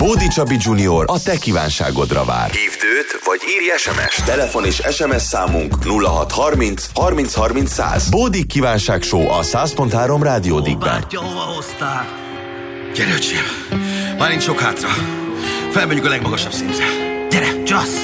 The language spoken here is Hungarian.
Bódi Csabi Junior a te kívánságodra vár. Hívd őt, vagy írj SMS-t. Telefon és SMS számunk 0630 30 30 100. Bódi kívánság show a 100.3 Rádiódikben. Bártya, hova hoztál? Gyere, öcsém, már nincs sok hátra. Felmegyünk a legmagasabb szintre. Gyere, Just!